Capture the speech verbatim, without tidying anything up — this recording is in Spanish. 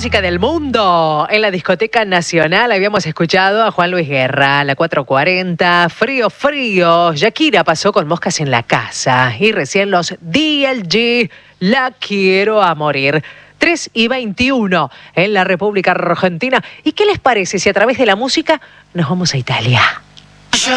música del mundo. En la discoteca nacional habíamos escuchado a Juan Luis Guerra, la cuatro cuarenta, Frío Frío. Shakira pasó con Moscas en la Casa. Y recién los D L G, La Quiero a Morir. tres y veintiuno en la República Argentina. ¿Y qué les parece si a través de la música nos vamos a Italia?